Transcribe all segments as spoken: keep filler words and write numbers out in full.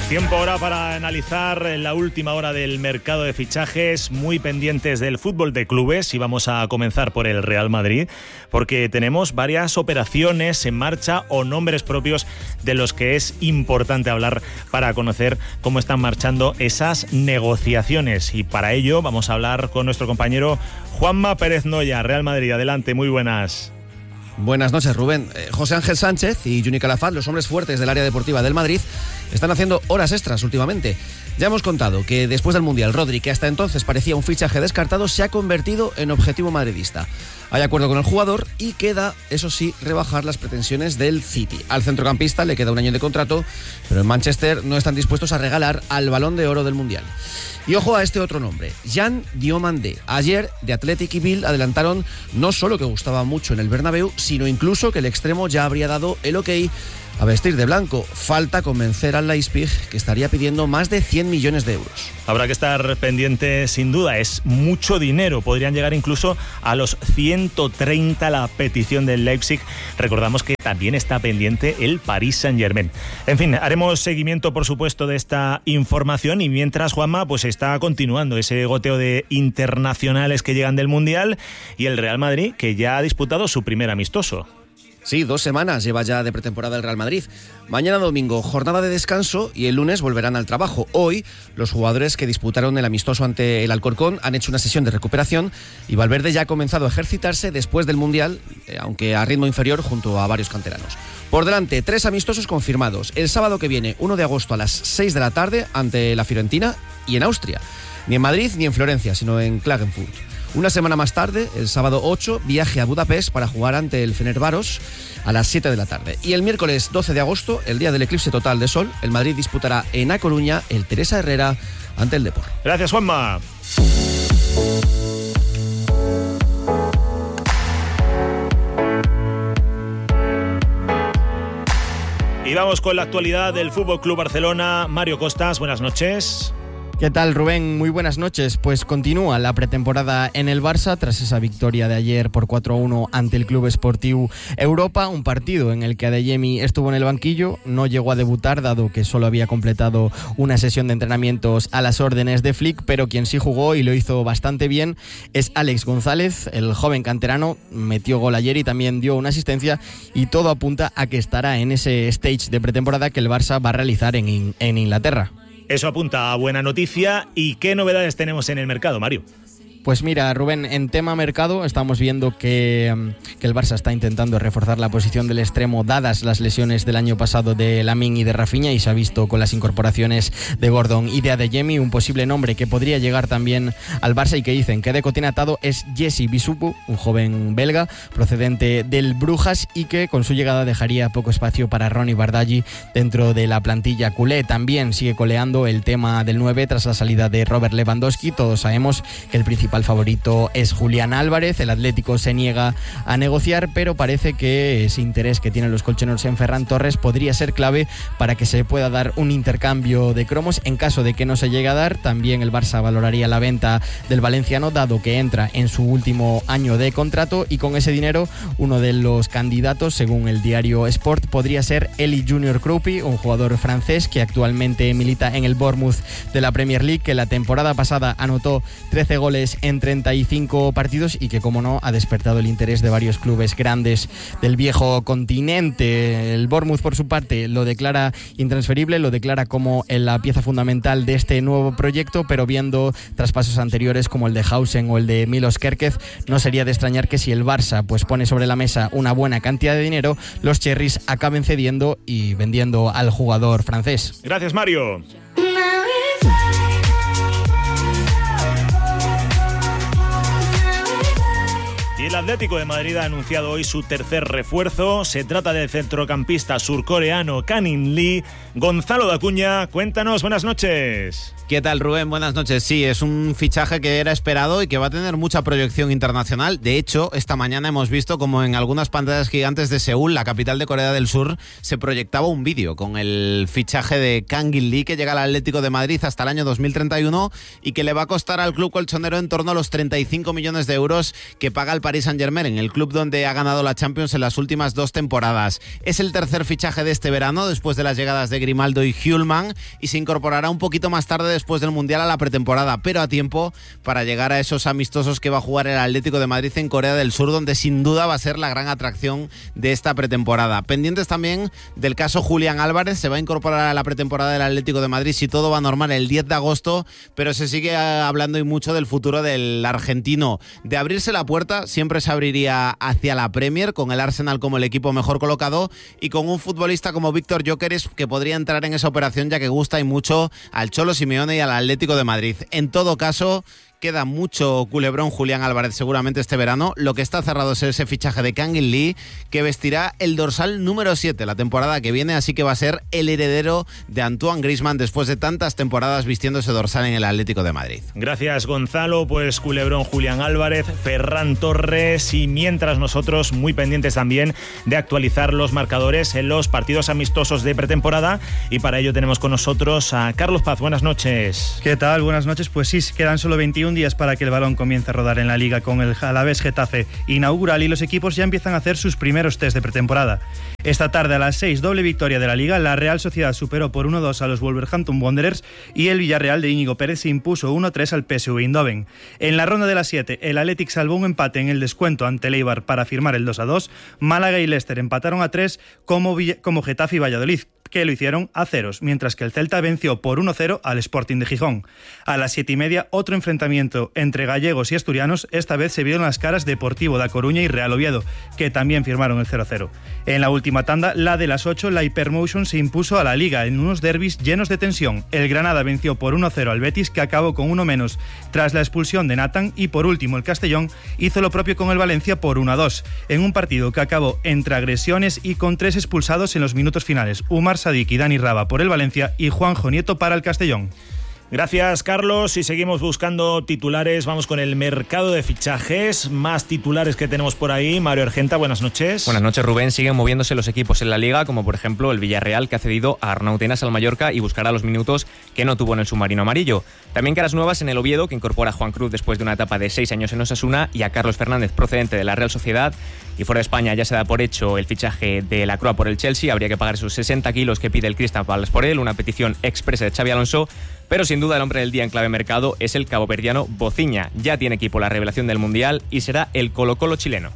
Tiempo ahora para analizar la última hora del mercado de fichajes, muy pendientes del fútbol de clubes, y vamos a comenzar por el Real Madrid, porque tenemos varias operaciones en marcha o nombres propios de los que es importante hablar para conocer cómo están marchando esas negociaciones. Y para ello vamos a hablar con nuestro compañero Juanma Pérez Noya. Real Madrid, adelante, muy buenas. Buenas noches, Rubén. Eh, José Ángel Sánchez y Juni Calafat, los hombres fuertes del área deportiva del Madrid, están haciendo horas extras últimamente. Ya hemos contado que después del Mundial, Rodri, que hasta entonces parecía un fichaje descartado, se ha convertido en objetivo madridista. Hay acuerdo con el jugador y queda, eso sí, rebajar las pretensiones del City. Al centrocampista le queda un año de contrato, pero en Manchester no están dispuestos a regalar al Balón de Oro del Mundial. Y ojo a este otro nombre, Jan Diomandé. Ayer, The Athletic y Bild adelantaron no solo que gustaba mucho en el Bernabéu, sino incluso que el extremo ya habría dado el ok a vestir de blanco. Falta convencer al Leipzig, que estaría pidiendo más de cien millones de euros. Habrá que estar pendiente, sin duda, es mucho dinero. Podrían llegar incluso a los ciento treinta la petición del Leipzig. Recordamos que también está pendiente el Paris Saint-Germain. En fin, haremos seguimiento, por supuesto, de esta información, y mientras, Juanma, pues está continuando ese goteo de internacionales que llegan del Mundial, y el Real Madrid, que ya ha disputado su primer amistoso. Sí, dos semanas lleva ya de pretemporada el Real Madrid. Mañana domingo, jornada de descanso, y el lunes volverán al trabajo. Hoy, los jugadores que disputaron el amistoso ante el Alcorcón han hecho una sesión de recuperación, y Valverde ya ha comenzado a ejercitarse después del Mundial, eh, aunque a ritmo inferior, junto a varios canteranos. Por delante, tres amistosos confirmados. El sábado que viene, uno de agosto a las seis de la tarde, ante la Fiorentina y en Austria. Ni en Madrid ni en Florencia, sino en Klagenfurt. Una semana más tarde, el sábado ocho, viaje a Budapest para jugar ante el Fenerbahçe a las siete de la tarde. Y el miércoles doce de agosto, el día del eclipse total de sol, el Madrid disputará en A Coruña el Teresa Herrera ante el Depor. Gracias, Juanma. Y vamos con la actualidad del F C Barcelona. Mario Costas, buenas noches. ¿Qué tal, Rubén? Muy buenas noches. Pues continúa la pretemporada en el Barça tras esa victoria de ayer por cuatro a uno ante el Club Esportiu Europa, un partido en el que Adeyemi estuvo en el banquillo, no llegó a debutar dado que solo había completado una sesión de entrenamientos a las órdenes de Flick, pero quien sí jugó y lo hizo bastante bien es Alex González, el joven canterano, metió gol ayer y también dio una asistencia, y todo apunta a que estará en ese stage de pretemporada que el Barça va a realizar en, en Inglaterra. Eso apunta a buena noticia. ¿Y qué novedades tenemos en el mercado, Mario? Pues mira, Rubén, en tema mercado estamos viendo que, que el Barça está intentando reforzar la posición del extremo dadas las lesiones del año pasado de Lamine y de Rafinha, y se ha visto con las incorporaciones de Gordon y de Adeyemi. Un posible nombre que podría llegar también al Barça y que dicen que Deco tiene atado es Jesse Bisupu, un joven belga procedente del Brujas, y que con su llegada dejaría poco espacio para Ronny Bardghji dentro de la plantilla culé. También sigue coleando el tema del nueve tras la salida de Robert Lewandowski. Todos sabemos que el principal favorito es Julián Álvarez. El Atlético se niega a negociar, pero parece que ese interés que tienen los colchoneros en Ferran Torres podría ser clave para que se pueda dar un intercambio de cromos. En caso de que no se llegue a dar, también el Barça valoraría la venta del valenciano, dado que entra en su último año de contrato, y con ese dinero uno de los candidatos, según el diario Sport, podría ser Eli Junior Kroupi, un jugador francés que actualmente milita en el Bournemouth de la Premier League, que la temporada pasada anotó trece goles en treinta y cinco partidos y que, como no, ha despertado el interés de varios clubes grandes del viejo continente. El Bournemouth, por su parte, lo declara intransferible, lo declara como la pieza fundamental de este nuevo proyecto, pero viendo traspasos anteriores como el de Hausen o el de Milos Kerkez, no sería de extrañar que si el Barça pues pone sobre la mesa una buena cantidad de dinero, los Cherries acaben cediendo y vendiendo al jugador francés. Gracias, Mario. Y el Atlético de Madrid ha anunciado hoy su tercer refuerzo. Se trata del centrocampista surcoreano Kang-in Lee. Gonzalo Dacuña, cuéntanos, buenas noches. ¿Qué tal, Rubén? Buenas noches. Sí, es un fichaje que era esperado y que va a tener mucha proyección internacional. De hecho, esta mañana hemos visto como en algunas pantallas gigantes de Seúl, la capital de Corea del Sur, se proyectaba un vídeo con el fichaje de Kang-in Lee, que llega al Atlético de Madrid hasta el año dos mil treinta y uno y que le va a costar al club colchonero en torno a los treinta y cinco millones de euros que paga el Paris Paris Saint-Germain, en el club donde ha ganado la Champions en las últimas dos temporadas. Es el tercer fichaje de este verano, después de las llegadas de Grimaldo y Hjulman, y se incorporará un poquito más tarde después del Mundial a la pretemporada, pero a tiempo para llegar a esos amistosos que va a jugar el Atlético de Madrid en Corea del Sur, donde sin duda va a ser la gran atracción de esta pretemporada. Pendientes también del caso Julián Álvarez, se va a incorporar a la pretemporada del Atlético de Madrid si todo va normal el diez de agosto, pero se sigue hablando y mucho del futuro del argentino. De abrirse la puerta, siempre se abriría hacia la Premier, con el Arsenal como el equipo mejor colocado y con un futbolista como Víctor Gyökeres que podría entrar en esa operación, ya que gusta y mucho al Cholo Simeone y al Atlético de Madrid. En todo caso, queda mucho culebrón Julián Álvarez seguramente este verano. Lo que está cerrado es ese fichaje de Kang-in Lee, que vestirá el dorsal número siete la temporada que viene, así que va a ser el heredero de Antoine Griezmann después de tantas temporadas vistiendo ese dorsal en el Atlético de Madrid. Gracias, Gonzalo. Pues culebrón Julián Álvarez, Ferran Torres, y mientras nosotros muy pendientes también de actualizar los marcadores en los partidos amistosos de pretemporada, y para ello tenemos con nosotros a Carlos Paz. Buenas noches. ¿Qué tal? Buenas noches. Pues sí, quedan solo veintiún días para que el balón comience a rodar en la Liga, con el Alavés Getafe inaugural y los equipos ya empiezan a hacer sus primeros test de pretemporada. Esta tarde a las seis, doble victoria de la Liga. La Real Sociedad superó por uno dos a los Wolverhampton Wanderers y el Villarreal de Íñigo Pérez se impuso uno tres al P S V Eindhoven. En la ronda de las siete, el Athletic salvó un empate en el descuento ante el Eibar para firmar el dos a dos. Málaga y Leicester empataron a tres como, como Getafe y Valladolid, que lo hicieron a ceros, mientras que el Celta venció por uno cero al Sporting de Gijón. A las siete y media, otro enfrentamiento entre gallegos y asturianos. Esta vez se vieron las caras Deportivo da Coruña y Real Oviedo, que también firmaron el cero cero. En la última tanda, la de las ocho, la Hypermotion se impuso a la Liga en unos derbis llenos de tensión. El Granada venció por uno cero al Betis, que acabó con uno menos tras la expulsión de Nathan, y por último el Castellón hizo lo propio con el Valencia por uno a dos, en un partido que acabó entre agresiones y con tres expulsados en los minutos finales: Umar Sadik y Dani Raba por el Valencia y Juanjo Nieto para el Castellón. Gracias, Carlos, y seguimos buscando titulares. Vamos con el mercado de fichajes. Más titulares que tenemos por ahí. Mario Argenta, buenas noches. Buenas noches, Rubén. Siguen moviéndose los equipos en la Liga, como por ejemplo el Villarreal, que ha cedido a Arnau Tenas al Mallorca y buscará los minutos que no tuvo en el submarino amarillo. También caras nuevas en el Oviedo, que incorpora a Juan Cruz después de una etapa de seis años en Osasuna, y a Carlos Fernández, procedente de la Real Sociedad. Y fuera de España ya se da por hecho el fichaje de la Croa por el Chelsea. Habría que pagar esos sesenta kilos que pide el Crystal Palace por él, una petición expresa de Xabi Alonso. Pero sin duda el hombre del día en clave mercado es el caboverdiano Bociña. Ya tiene equipo la revelación del Mundial y será el Colo-Colo chileno.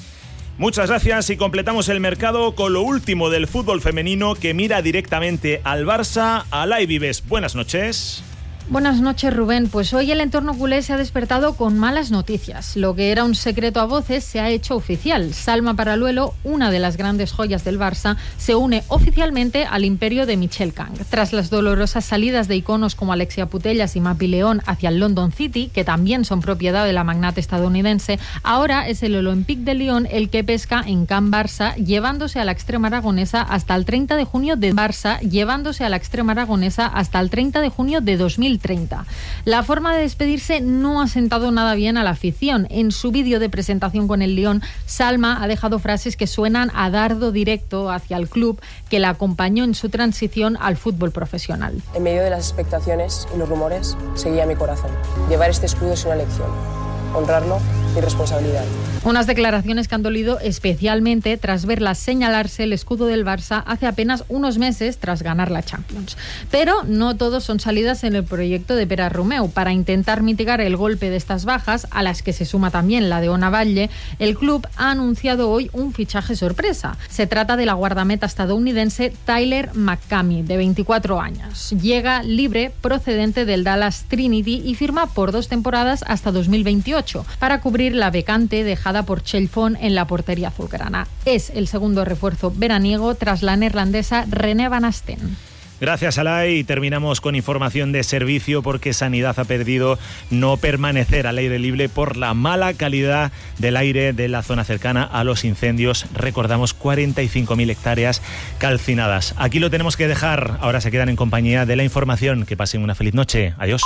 Muchas gracias, y completamos el mercado con lo último del fútbol femenino, que mira directamente al Barça. Alay Vives, buenas noches. Buenas noches, Rubén. Pues hoy el entorno culé se ha despertado con malas noticias. Lo que era un secreto a voces se ha hecho oficial. Salma Paraluelo, una de las grandes joyas del Barça, se une oficialmente al imperio de Michel Kang. Tras las dolorosas salidas de iconos como Alexia Putellas y Mapi León hacia el London City, que también son propiedad de la magnate estadounidense, ahora es el Olympique de Lyon el que pesca en Can Barça, llevándose a la extrema aragonesa hasta el treinta de junio de Barça, llevándose a la extrema aragonesa hasta el treinta de junio de dos mil treinta. La forma de despedirse no ha sentado nada bien a la afición. En su vídeo de presentación con el Lyon, Salma ha dejado frases que suenan a dardo directo hacia el club que la acompañó en su transición al fútbol profesional. En medio de las expectaciones y los rumores, seguía mi corazón. Llevar este escudo es una lección. Honrarlo y responsabilidad. Unas declaraciones que han dolido especialmente tras verla señalarse el escudo del Barça hace apenas unos meses tras ganar la Champions. Pero no todos son salidas en el proyecto de Pere Romeu. Para intentar mitigar el golpe de estas bajas, a las que se suma también la de Ona Valle, el club ha anunciado hoy un fichaje sorpresa. Se trata de la guardameta estadounidense Tyler McCamey, de veinticuatro años. Llega libre procedente del Dallas Trinity y firma por dos temporadas hasta dos mil veintiocho para cubrir la vacante dejada por Chelfon en la portería azulgrana. Es el segundo refuerzo veraniego tras la neerlandesa René Van Asten. Gracias, Alay. Y terminamos con información de servicio, porque Sanidad ha pedido no permanecer al aire libre por la mala calidad del aire de la zona cercana a los incendios. Recordamos, cuarenta y cinco mil hectáreas calcinadas. Aquí lo tenemos que dejar. Ahora se quedan en compañía de la información. Que pasen una feliz noche. Adiós.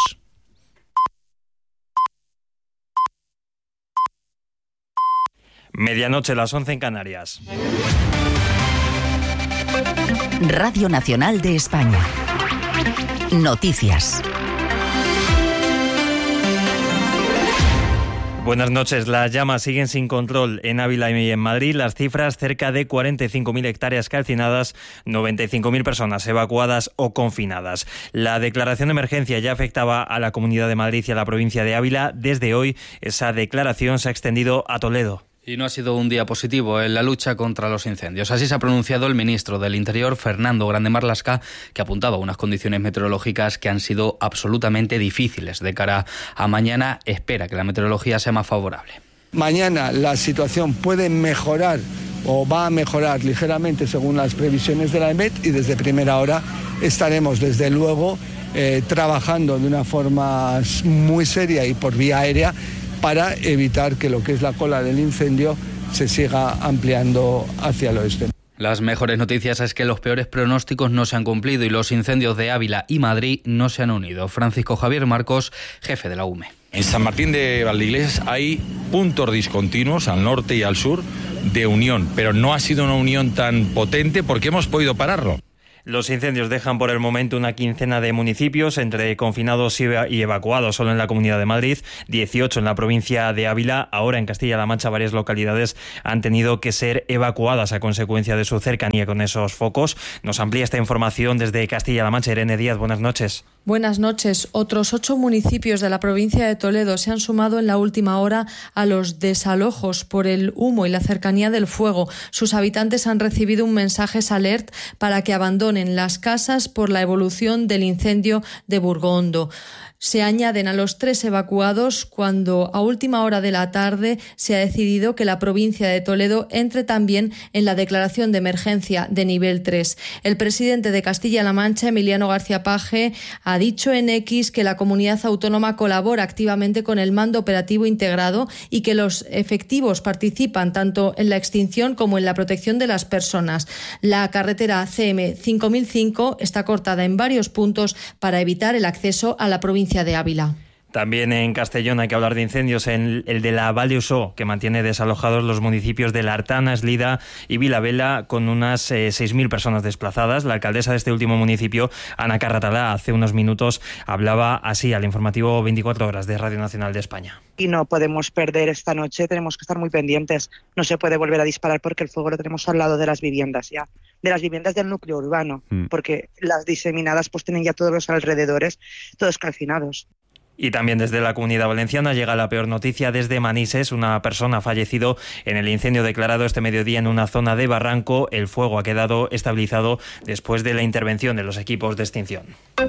Medianoche, las once en Canarias. Radio Nacional de España. Noticias. Buenas noches. Las llamas siguen sin control en Ávila y en Madrid. Las cifras: cerca de cuarenta y cinco mil hectáreas calcinadas, noventa y cinco mil personas evacuadas o confinadas. La declaración de emergencia ya afectaba a la Comunidad de Madrid y a la provincia de Ávila. Desde hoy, esa declaración se ha extendido a Toledo. Y no ha sido un día positivo en la lucha contra los incendios. Así se ha pronunciado el ministro del Interior, Fernando Grande Marlaska, que apuntaba a unas condiciones meteorológicas que han sido absolutamente difíciles. De cara a mañana, espera que la meteorología sea más favorable. Mañana la situación puede mejorar o va a mejorar ligeramente según las previsiones de la EMET, y desde primera hora estaremos desde luego eh, trabajando de una forma muy seria y por vía aérea para evitar que lo que es la cola del incendio se siga ampliando hacia el oeste. Las mejores noticias es que los peores pronósticos no se han cumplido y los incendios de Ávila y Madrid no se han unido. Francisco Javier Marcos, jefe de la U M E. En San Martín de Valdeiglesias hay puntos discontinuos al norte y al sur de unión, pero no ha sido una unión tan potente porque hemos podido pararlo. Los incendios dejan por el momento una quincena de municipios, entre confinados y evacuados solo en la Comunidad de Madrid, dieciocho en la provincia de Ávila. Ahora en Castilla-La Mancha varias localidades han tenido que ser evacuadas a consecuencia de su cercanía con esos focos. Nos amplía esta información desde Castilla-La Mancha Irene Díaz. Buenas noches. Buenas noches. Otros ocho municipios de la provincia de Toledo se han sumado en la última hora a los desalojos por el humo y la cercanía del fuego. Sus habitantes han recibido un mensaje alert para que abandonen las casas por la evolución del incendio de Burgondo. Se añaden a los tres evacuados cuando a última hora de la tarde se ha decidido que la provincia de Toledo entre también en la declaración de emergencia de nivel tres. El presidente de Castilla-La Mancha, Emiliano García Paje, ha dicho en X que la comunidad autónoma colabora activamente con el mando operativo integrado y que los efectivos participan tanto en la extinción como en la protección de las personas. La carretera C M cinco mil cinco está cortada en varios puntos para evitar el acceso a la provincia de Ávila. También en Castellón hay que hablar de incendios, en el de la Vall d'Uixó, que mantiene desalojados los municipios de La Artana, Eslida y Vilavela, con unas eh, seis mil personas desplazadas. La alcaldesa de este último municipio, Ana Carratalá, hace unos minutos hablaba así al informativo veinticuatro horas de Radio Nacional de España. Y no podemos perder esta noche, tenemos que estar muy pendientes. No se puede volver a disparar porque el fuego lo tenemos al lado de las viviendas ya, de las viviendas del núcleo urbano, mm. porque las diseminadas pues tienen ya todos los alrededores, todos calcinados. Y también desde la Comunidad Valenciana llega la peor noticia desde Manises. Una persona ha fallecido en el incendio declarado este mediodía en una zona de barranco. El fuego ha quedado estabilizado después de la intervención de los equipos de extinción.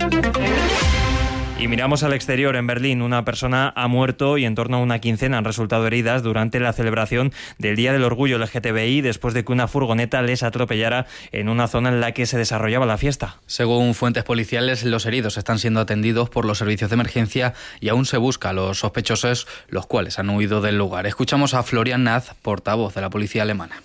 Y miramos al exterior. En Berlín, una persona ha muerto y en torno a una quincena han resultado heridas durante la celebración del Día del Orgullo L G T B I después de que una furgoneta les atropellara en una zona en la que se desarrollaba la fiesta. Según fuentes policiales, los heridos están siendo atendidos por los servicios de emergencia y aún se busca a los sospechosos, los cuales han huido del lugar. Escuchamos a Florian Naz, portavoz de la policía alemana.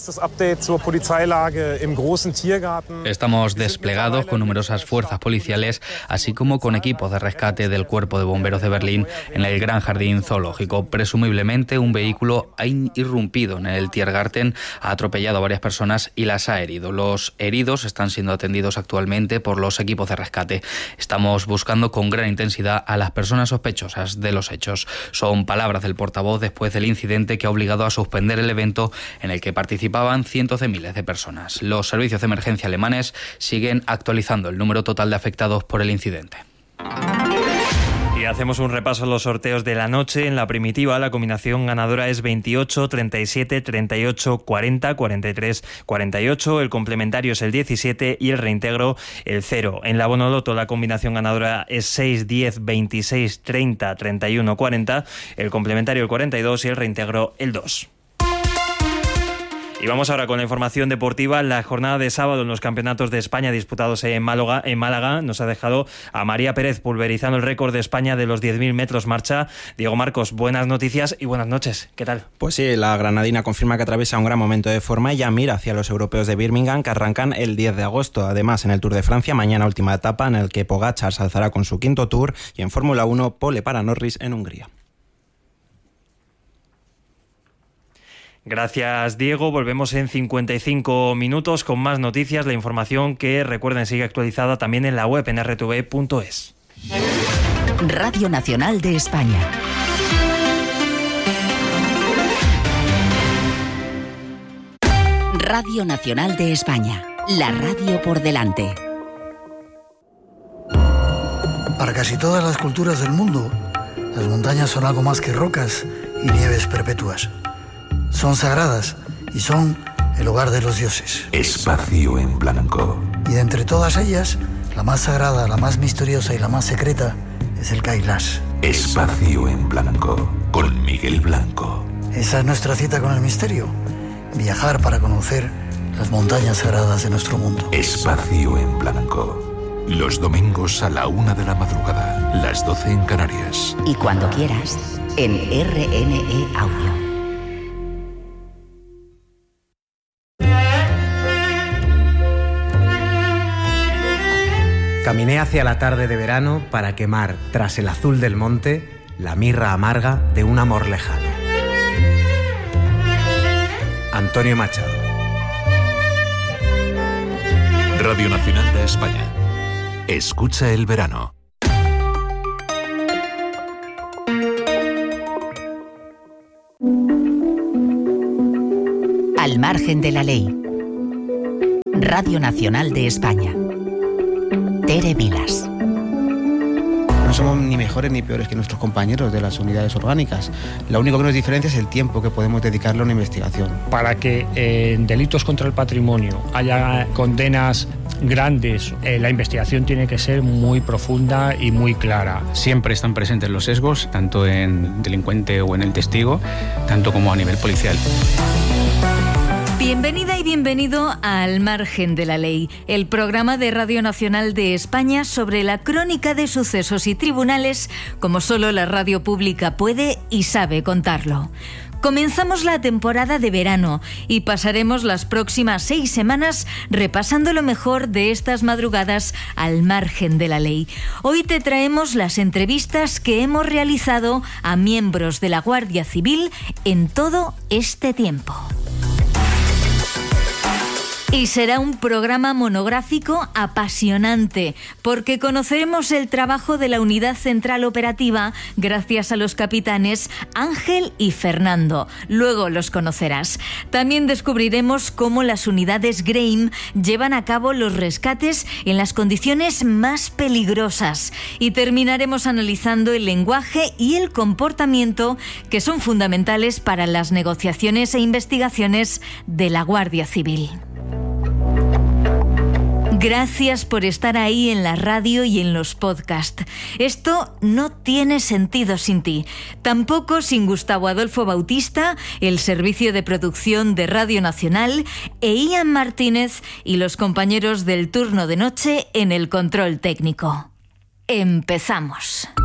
Estamos desplegados con numerosas fuerzas policiales, así como con equipos de rescate del Cuerpo de Bomberos de Berlín en el Gran Jardín Zoológico. Presumiblemente un vehículo ha irrumpido en el Tiergarten, ha atropellado a varias personas y las ha herido. Los heridos están siendo atendidos actualmente por los equipos de rescate. Estamos buscando con gran intensidad a las personas sospechosas de los hechos. Son palabras del portavoz después del incidente que ha obligado a suspender el evento en el que participaron Participaban cientos de miles de personas. Los servicios de emergencia alemanes siguen actualizando el número total de afectados por el incidente. Y hacemos un repaso a los sorteos de la noche. En la primitiva, la combinación ganadora es veintiocho, treinta y siete, treinta y ocho, cuarenta, cuarenta y tres, cuarenta y ocho. El complementario es el diecisiete y el reintegro el cero. En la Bonoloto, la combinación ganadora es seis, diez, veintiséis, treinta, treinta y uno, cuarenta. El complementario el cuarenta y dos y el reintegro el dos. Y vamos ahora con la información deportiva. La jornada de sábado en los campeonatos de España disputados en Málaga, en Málaga nos ha dejado a María Pérez pulverizando el récord de España de los diez mil metros marcha. Diego Marcos, buenas noticias y buenas noches. ¿Qué tal? Pues sí, la granadina confirma que atraviesa un gran momento de forma y ya mira hacia los europeos de Birmingham que arrancan el diez de agosto. Además, en el Tour de Francia, mañana última etapa en el que Pogačar se alzará con su quinto Tour y en Fórmula uno, pole para Norris en Hungría. Gracias, Diego. Volvemos en cincuenta y cinco minutos con más noticias. La información que, recuerden, sigue actualizada también en la web en r t v punto es. Radio Nacional de España. Radio Nacional de España, la radio por delante. Para casi todas las culturas del mundo, las montañas son algo más que rocas y nieves perpetuas. Son sagradas y son el hogar de los dioses. Espacio en blanco. Y de entre todas ellas, la más sagrada, la más misteriosa y la más secreta es el Kailash. Espacio en blanco, con Miguel Blanco. Esa es nuestra cita con el misterio. Viajar para conocer las montañas sagradas de nuestro mundo. Espacio en blanco. Los domingos a la una de la madrugada, las doce en Canarias. Y cuando quieras, en R N E Audio. Caminé hacia la tarde de verano para quemar, tras el azul del monte, la mirra amarga de un amor lejano. Antonio Machado. Radio Nacional de España. Escucha el verano. Al margen de la ley. Radio Nacional de España. Tere Vilas. No somos ni mejores ni peores que nuestros compañeros de las unidades orgánicas. Lo único que nos diferencia es el tiempo que podemos dedicarle a una investigación. Para que eh, en delitos contra el patrimonio haya condenas grandes, eh, la investigación tiene que ser muy profunda y muy clara. Siempre están presentes los sesgos, tanto en delincuente o en el testigo, tanto como a nivel policial. Bienvenida y bienvenido a Al margen de la ley, el programa de Radio Nacional de España sobre la crónica de sucesos y tribunales como solo la radio pública puede y sabe contarlo. Comenzamos la temporada de verano y pasaremos las próximas seis semanas repasando lo mejor de estas madrugadas al margen de la ley. Hoy te traemos las entrevistas que hemos realizado a miembros de la Guardia Civil en todo este tiempo. Y será un programa monográfico apasionante, porque conoceremos el trabajo de la Unidad Central Operativa gracias a los capitanes Ángel y Fernando. Luego los conocerás. También descubriremos cómo las unidades Graham llevan a cabo los rescates en las condiciones más peligrosas. Y terminaremos analizando el lenguaje y el comportamiento que son fundamentales para las negociaciones e investigaciones de la Guardia Civil. Gracias por estar ahí en la radio y en los podcasts. Esto no tiene sentido sin ti. Tampoco sin Gustavo Adolfo Bautista, el servicio de producción de Radio Nacional, e Ian Martínez y los compañeros del turno de noche en el control técnico. Empezamos.